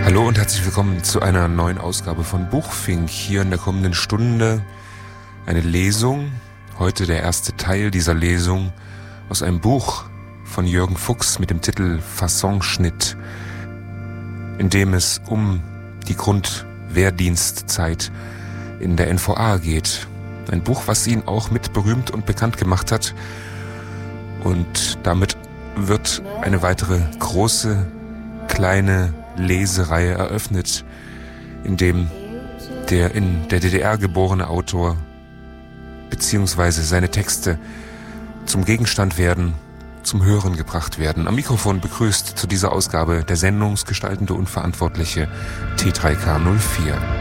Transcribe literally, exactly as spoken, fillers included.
Hallo und herzlich willkommen zu einer neuen Ausgabe von Buchfink. Hier in der kommenden Stunde eine Lesung, heute der erste Teil dieser Lesung aus einem Buch von Jürgen Fuchs mit dem Titel Fassonschnitt, in dem es um die Grundwehrdienstzeit in der N V A geht. Ein Buch, was ihn auch mit berühmt und bekannt gemacht hat. Und damit wird eine weitere große, kleine Lesereihe eröffnet, in dem der in der D D R geborene Autor beziehungsweise seine Texte zum Gegenstand werden, zum Hören gebracht werden. Am Mikrofon begrüßt zu dieser Ausgabe der sendungsgestaltende und verantwortliche T drei K null vier.